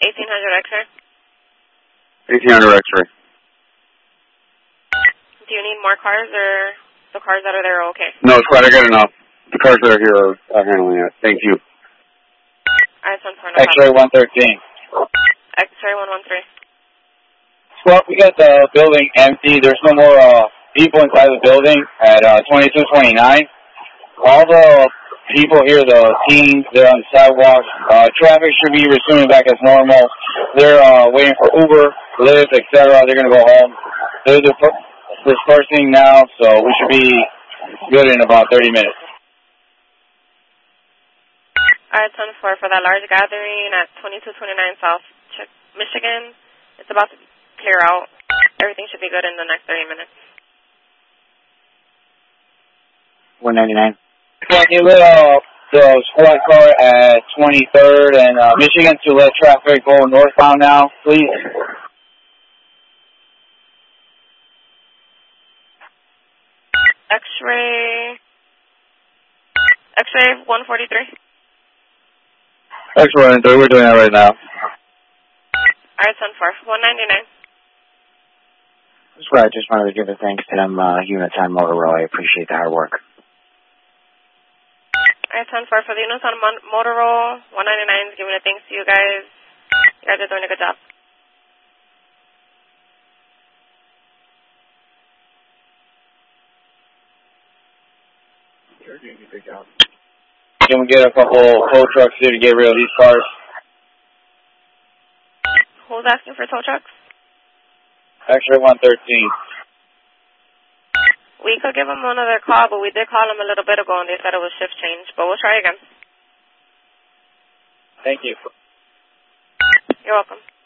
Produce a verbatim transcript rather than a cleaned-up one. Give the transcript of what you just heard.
eighteen hundred X-ray. eighteen hundred X-ray. Do you need more cars, or the cars that are there are okay? No, Squad, I got enough. The cars that are here are, are handling it. Thank you. Alright, ten four. X-ray one thirteen. X-ray one one three. Well, we got the building empty. There's no more uh, people inside the building at uh, twenty-two twenty-nine. All the people here, the teens, they're on the sidewalk. Uh, traffic should be resuming back as normal. They're uh, waiting for Uber, Lyft, et cetera. They're going to go home. They're dispersing now, so we should be good in about thirty minutes. Alright, ten four, for that large gathering at twenty-two twenty-nine South Michigan, it's about to clear out. Everything should be good in the next thirty minutes. one ninety-nine. Can you let uh, the squad car at twenty-third and uh, Michigan to let traffic go northbound now, please? X-ray... X-ray one forty-three. X-ray, we're doing that right now. Alright, ten four, one ninety-nine. That's right. I just wanted to give a thanks to them uh, units on Motor Row. I appreciate the hard work. Alright, ten four, for the units on Mon Motor Row, one ninety-nine is giving a thanks to you guys. You guys are doing a good job. Can we get a couple tow trucks here to get rid of these cars? Who's asking for tow trucks? X-ray one thirteen. We could give them another call, but we did call them a little bit ago and they said it was shift change. But we'll try again. Thank you. You're welcome.